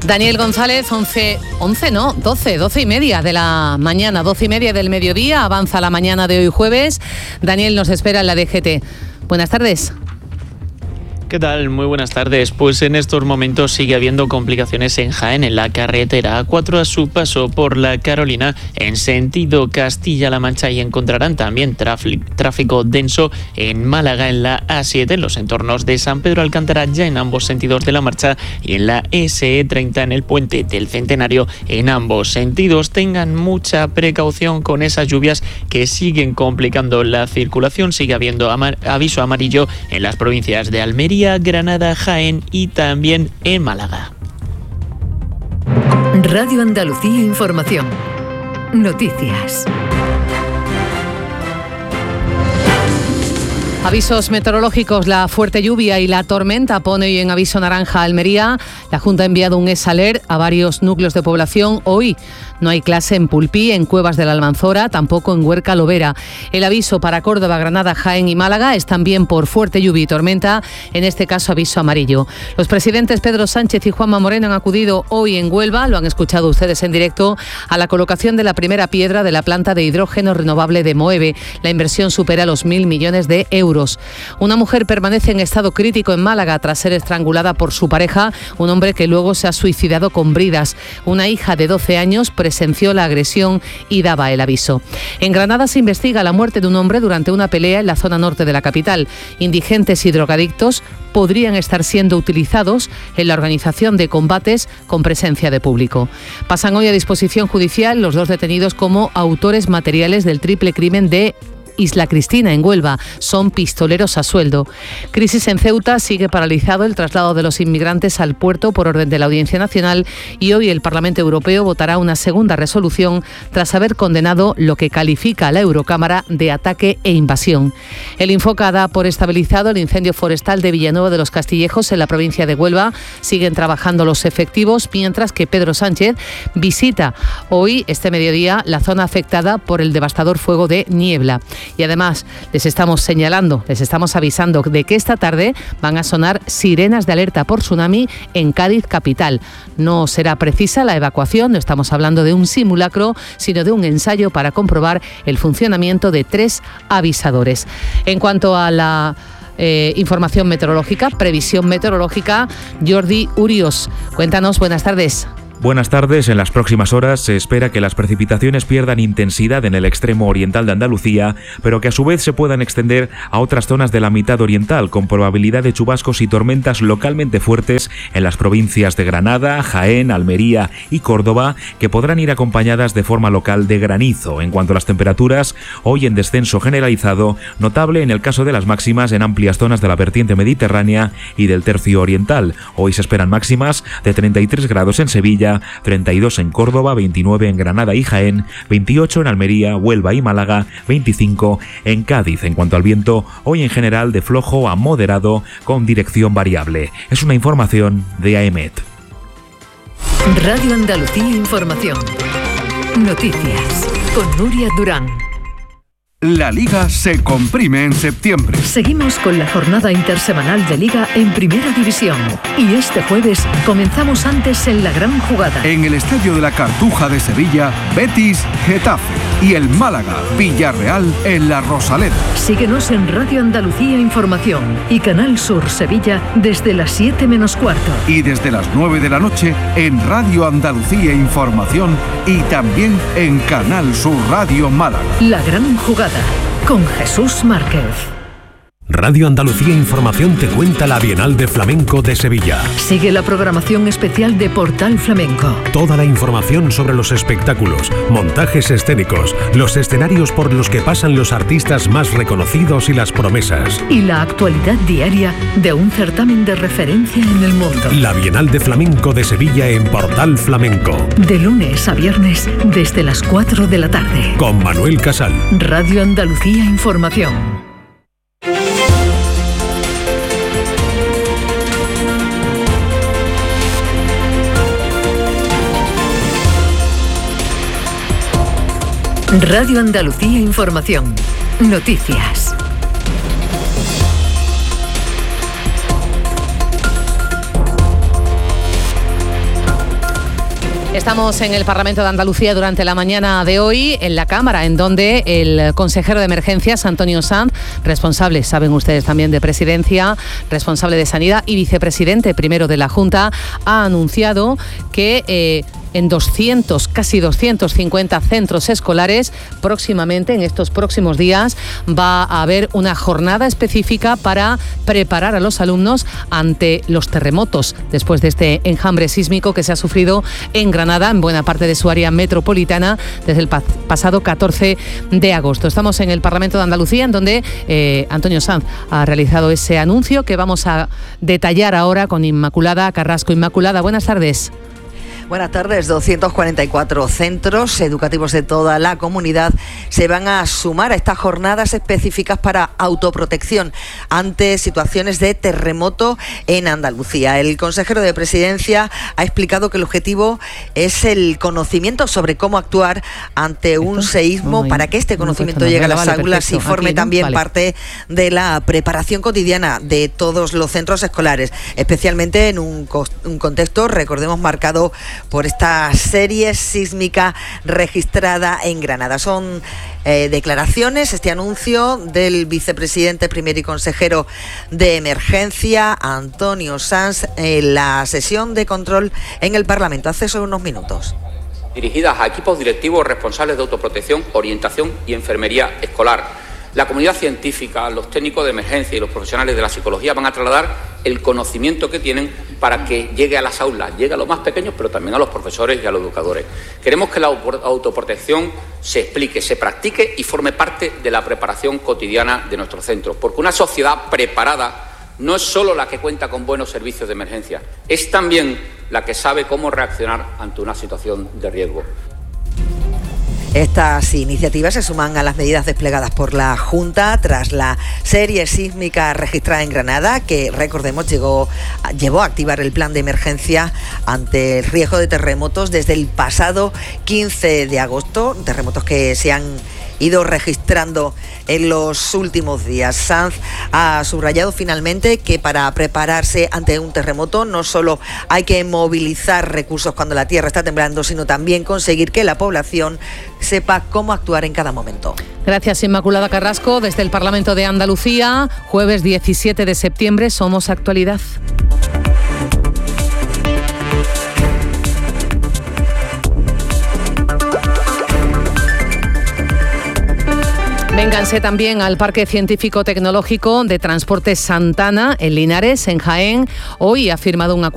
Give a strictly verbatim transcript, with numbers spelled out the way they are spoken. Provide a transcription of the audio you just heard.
Daniel González, once, once no, doce, doce y media de la mañana, doce y media del mediodía, avanza la mañana de hoy jueves. Daniel nos espera en la D G T. Buenas tardes. ¿Qué tal? Muy buenas tardes. Pues en estos momentos sigue habiendo complicaciones en Jaén, en la carretera A cuatro a su paso por la Carolina en sentido Castilla-La Mancha, y encontrarán también tráfico denso en Málaga en la A siete, en los entornos de San Pedro Alcántara, ya en ambos sentidos de la marcha, y en la S E treinta en el puente del Centenario en ambos sentidos. Tengan mucha precaución con esas lluvias que siguen complicando la circulación. Sigue habiendo amar- aviso amarillo en las provincias de Almería, Granada, Jaén y también en Málaga. Radio Andalucía Información. Noticias. Avisos meteorológicos. La fuerte lluvia y la tormenta pone hoy en aviso naranja a Almería. La Junta ha enviado un S-Alert a varios núcleos de población. Hoy no hay clase en Pulpí, en Cuevas de la Almanzora, tampoco en Huerca Lovera. El aviso para Córdoba, Granada, Jaén y Málaga es también por fuerte lluvia y tormenta, en este caso aviso amarillo. Los presidentes Pedro Sánchez y Juanma Moreno han acudido hoy en Huelva, lo han escuchado ustedes en directo, a la colocación de la primera piedra de la planta de hidrógeno renovable de Moeve. La inversión supera los mil millones de euros. Una mujer permanece en estado crítico en Málaga tras ser estrangulada por su pareja, un hombre que luego se ha suicidado con bridas. Una hija de doce años presenció la agresión y daba el aviso. En Granada se investiga la muerte de un hombre durante una pelea en la zona norte de la capital. Indigentes y drogadictos podrían estar siendo utilizados en la organización de combates con presencia de público. Pasan hoy a disposición judicial los dos detenidos como autores materiales del triple crimen de Isla Cristina, en Huelva. Son pistoleros a sueldo. Crisis en Ceuta. Sigue paralizado el traslado de los inmigrantes al puerto por orden de la Audiencia Nacional, y hoy el Parlamento Europeo votará una segunda resolución tras haber condenado lo que califica a la Eurocámara de ataque e invasión. El Infoca da por estabilizado el incendio forestal de Villanueva de los Castillejos en la provincia de Huelva. Siguen trabajando los efectivos, mientras que Pedro Sánchez visita hoy, este mediodía, la zona afectada por el devastador fuego de Niebla. Y además les estamos señalando, les estamos avisando de que esta tarde van a sonar sirenas de alerta por tsunami en Cádiz capital. No será precisa la evacuación, no estamos hablando de un simulacro, sino de un ensayo para comprobar el funcionamiento de tres avisadores. En cuanto a la eh, información meteorológica, previsión meteorológica, Jordi Urios, cuéntanos, buenas tardes. Buenas tardes. En las próximas horas se espera que las precipitaciones pierdan intensidad en el extremo oriental de Andalucía, pero que a su vez se puedan extender a otras zonas de la mitad oriental, con probabilidad de chubascos y tormentas localmente fuertes en las provincias de Granada, Jaén, Almería y Córdoba, que podrán ir acompañadas de forma local de granizo. En cuanto a las temperaturas, hoy en descenso generalizado, notable en el caso de las máximas en amplias zonas de la vertiente mediterránea y del tercio oriental. Hoy se esperan máximas de treinta y tres grados en Sevilla, treinta y dos en Córdoba, veintinueve en Granada y Jaén, veintiocho en Almería, Huelva y Málaga, veinticinco en Cádiz. En cuanto al viento, hoy en general de flojo a moderado con dirección variable. Es una información de A E M E T. Radio Andalucía Información. Noticias con Nuria Durán. La Liga se comprime en septiembre. Seguimos con la jornada intersemanal de Liga en Primera División. Y este jueves comenzamos antes en la gran jugada. En el Estadio de la Cartuja de Sevilla, Betis, Getafe. Y el Málaga, Villarreal en la Rosaleda. Síguenos en Radio Andalucía Información y Canal Sur Sevilla desde las siete menos cuarto. Y desde las nueve de la noche en Radio Andalucía Información y también en Canal Sur Radio Málaga. La gran jugada con Jesús Márquez. Radio Andalucía Información te cuenta la Bienal de Flamenco de Sevilla. Sigue la programación especial de Portal Flamenco. Toda la información sobre los espectáculos, montajes escénicos, los escenarios por los que pasan los artistas más reconocidos y las promesas. Y la actualidad diaria de un certamen de referencia en el mundo. La Bienal de Flamenco de Sevilla en Portal Flamenco. De lunes a viernes desde las cuatro de la tarde. Con Manuel Casal. Radio Andalucía Información. Radio Andalucía Información. Noticias. Estamos en el Parlamento de Andalucía durante la mañana de hoy, en la Cámara, en donde el consejero de Emergencias, Antonio Sanz, responsable, saben ustedes también, de Presidencia, responsable de Sanidad y vicepresidente primero de la Junta, ha anunciado que eh, en doscientos, casi doscientos cincuenta centros escolares, próximamente, en estos próximos días, va a haber una jornada específica para preparar a los alumnos ante los terremotos, después de este enjambre sísmico que se ha sufrido en Granada, en buena parte de su área metropolitana, desde el pasado catorce de agosto. Estamos en el Parlamento de Andalucía, en donde eh, Antonio Sanz ha realizado ese anuncio que vamos a detallar ahora con Inmaculada Carrasco. Inmaculada, buenas tardes. Buenas tardes. doscientos cuarenta y cuatro centros educativos de toda la comunidad se van a sumar a estas jornadas específicas para autoprotección ante situaciones de terremoto en Andalucía. El consejero de Presidencia ha explicado que el objetivo es el conocimiento sobre cómo actuar ante un seísmo, para que este conocimiento llegue a las aulas y forme también parte de la preparación cotidiana de todos los centros escolares, especialmente en un, un contexto, recordemos, marcado por esta serie sísmica registrada en Granada. Son eh, declaraciones, este anuncio del vicepresidente primero y consejero de Emergencia, Antonio Sanz, en la sesión de control en el Parlamento hace solo unos minutos. Dirigidas a equipos directivos responsables de autoprotección, orientación y enfermería escolar. La comunidad científica, los técnicos de emergencia y los profesionales de la psicología van a trasladar el conocimiento que tienen para que llegue a las aulas, llegue a los más pequeños, pero también a los profesores y a los educadores. Queremos que la autoprotección se explique, se practique y forme parte de la preparación cotidiana de nuestros centros, porque una sociedad preparada no es solo la que cuenta con buenos servicios de emergencia, es también la que sabe cómo reaccionar ante una situación de riesgo. Estas iniciativas se suman a las medidas desplegadas por la Junta tras la serie sísmica registrada en Granada, que, recordemos, llegó, llevó a activar el plan de emergencia ante el riesgo de terremotos desde el pasado quince de agosto, terremotos que se han ido registrando en los últimos días. Sanz ha subrayado finalmente que para prepararse ante un terremoto no solo hay que movilizar recursos cuando la tierra está temblando, sino también conseguir que la población sepa cómo actuar en cada momento. Gracias, Inmaculada Carrasco. Desde el Parlamento de Andalucía, jueves diecisiete de septiembre, Somos Actualidad. Vénganse también al Parque Científico Tecnológico de Transportes Santana, en Linares, en Jaén. Hoy ha firmado un acuerdo